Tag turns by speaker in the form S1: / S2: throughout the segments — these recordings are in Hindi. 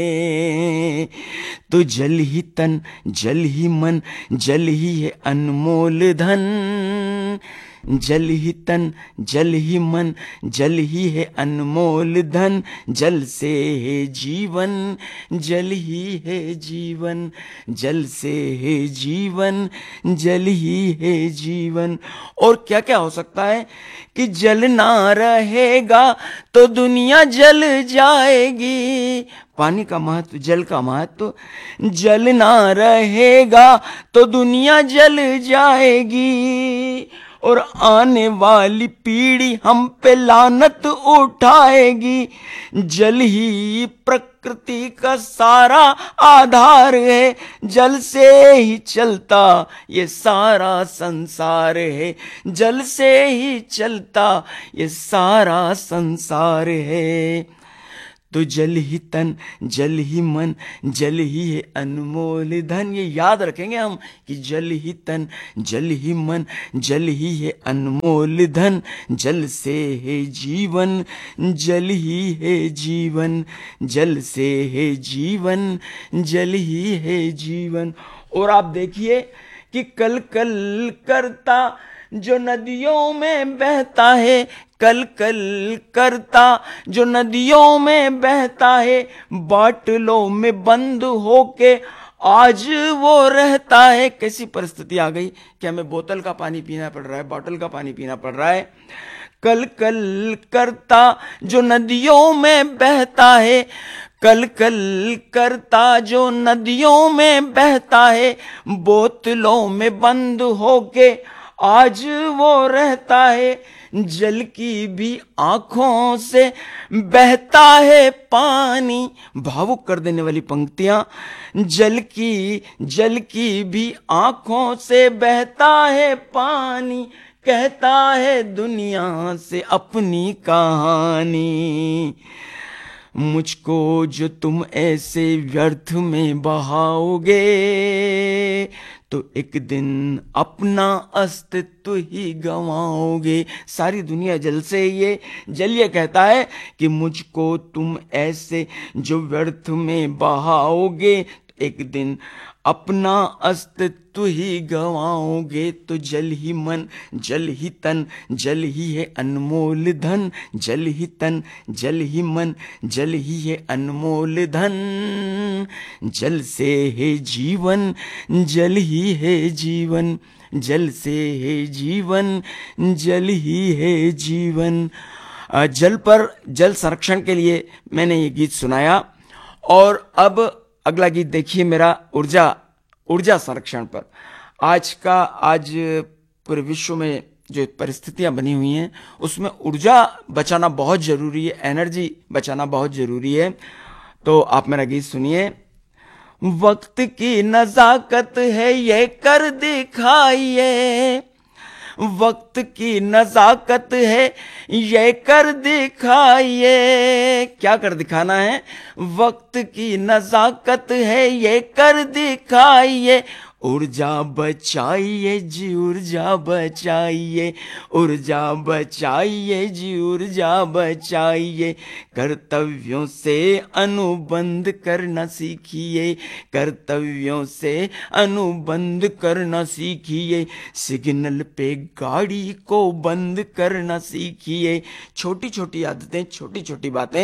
S1: तो जल ही तन, जल ही मन, जल ही है अनमोल धन। जल ही तन, जल ही मन, जल ही है अनमोल धन। जल से है जीवन, जल ही है जीवन। जल से है जीवन, जल ही है जीवन। और क्या क्या हो सकता है कि जल ना रहेगा तो दुनिया जल जाएगी। पानी का महत्व, जल का महत्व, जल ना रहेगा तो दुनिया जल जाएगी। और आने वाली पीढ़ी हम पे लानत उठाएगी। जल ही प्रकृति का सारा आधार है, जल से ही चलता ये सारा संसार है। जल से ही चलता ये सारा संसार है। तो जल ही तन, जल ही मन, जल ही है अनमोल धन। ये याद रखेंगे हम कि जल ही तन, जल ही मन, जल ही है अनमोल धन। जल से है जीवन, जल ही है जीवन। जल से है जीवन, जल ही है जीवन। और आप देखिए कि कल कल करता जो नदियों में बहता है, कल कल करता जो नदियों में बहता है, बाटलों में बंद होके आज वो रहता है। कैसी परिस्थिति आ गई कि हमें बोतल का पानी पीना पड़ रहा है, बॉटल का पानी पीना पड़ रहा है। कल कल करता जो नदियों में बहता है, कल कल करता जो नदियों में बहता है, बोतलों में बंद होके आज वो रहता है। जल की भी आंखों से बहता है पानी। भावुक कर देने वाली पंक्तियां। जल की भी आंखों से बहता है पानी, कहता है दुनिया से अपनी कहानी। मुझको जो तुम ऐसे व्यर्थ में बहाओगे, तो एक दिन अपना अस्तित्व ही गंवाओगे। सारी दुनिया जल से, ये जल ये कहता है कि मुझको तुम ऐसे जो व्यर्थ में बहाओगे, एक दिन अपना अस्तित्व ही गंवाओगे। तो जल ही मन, जल ही तन, जल ही है अनमोल धन। जल ही तन, जल ही मन, जल ही है अनमोल धन। जल से है जीवन, जल ही है जीवन। जल से है जीवन, जल ही है जीवन। जल पर, जल संरक्षण के लिए मैंने ये गीत सुनाया। और अब अगला गीत देखिए मेरा ऊर्जा संरक्षण पर। आज पूरे विश्व में जो परिस्थितियां बनी हुई हैं उसमें ऊर्जा बचाना बहुत जरूरी है, एनर्जी बचाना बहुत जरूरी है। तो आप मेरा गीत सुनिए। वक्त की नजाकत है ये कर दिखाइए, वक्त की नजाकत है ये कर दिखाइए। क्या कर दिखाना है? वक्त की नजाकत है ये कर दिखाइए। ऊर्जा बचाइए जी, ऊर्जा बचाइए, ऊर्जा बचाइए जी, ऊर्जा बचाइए। कर्तव्यों से अनुबंध करना सीखिए, कर्तव्यों से अनुबंध करना सीखिए। सिग्नल पे गाड़ी को बंद करना सीखिए। छोटी छोटी आदतें, छोटी छोटी बातें।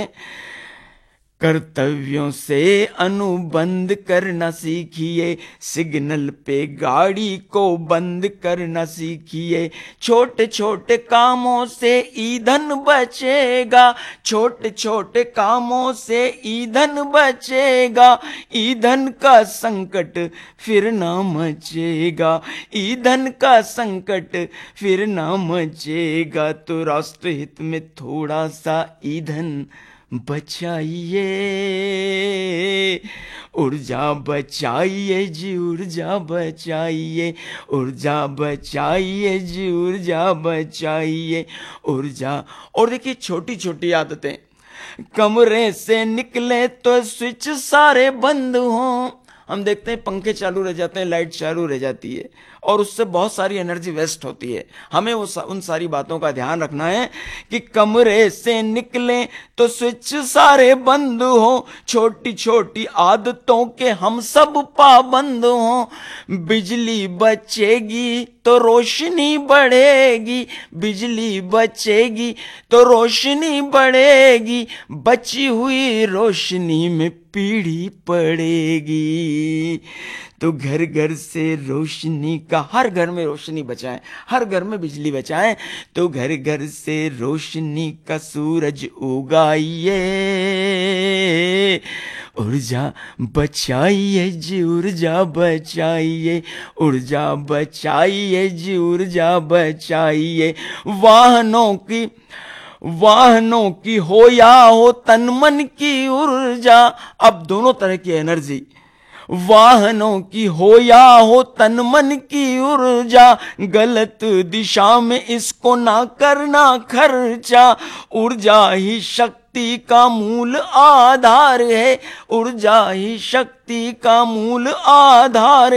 S1: कर्तव्यों से अनुबंध करना सीखिए, सिग्नल पे गाड़ी को बंद करना सीखिए। छोटे छोटे कामों से ईंधन बचेगा, छोटे छोटे कामों से ईंधन बचेगा। ईंधन का संकट फिर ना मचेगा, ईंधन का संकट फिर ना मचेगा। तो राष्ट्रहित में थोड़ा सा ईंधन बचाइए, ऊर्जा बचाइए जी, ऊर्जा बचाइए, ऊर्जा बचाइए जी, ऊर्जा बचाइए, ऊर्जा। और देखिए छोटी छोटी आदतें। कमरे से निकले तो स्विच सारे बंद हों, हम देखते हैं पंखे चालू रह जाते हैं, लाइट चालू रह जाती है और उससे बहुत सारी एनर्जी वेस्ट होती है। हमें उन सारी बातों का ध्यान रखना है कि कमरे से निकले तो स्विच सारे बंद हो, छोटी छोटी आदतों के हम सब पाबंद हो। बिजली बचेगी तो रोशनी बढ़ेगी, बिजली बचेगी तो रोशनी बढ़ेगी, बची हुई रोशनी में पीढ़ी पड़ेगी। तो घर घर से रोशनी का, हर घर में रोशनी बचाएं, हर घर में बिजली बचाएं। तो घर घर से रोशनी का सूरज उगाइए, ऊर्जा बचाइए जी, ऊर्जा बचाइए, ऊर्जा बचाइए जी, ऊर्जा बचाइए। वाहनों की हो या हो तन मन की ऊर्जा, अब दोनों तरह की एनर्जी, वाहनों की हो या हो तन मन की ऊर्जा, गलत दिशा में इसको ना करना खर्चा। ऊर्जा ही शक्ति का मूल आधार है, ऊर्जा ही शक्ति का मूल आधार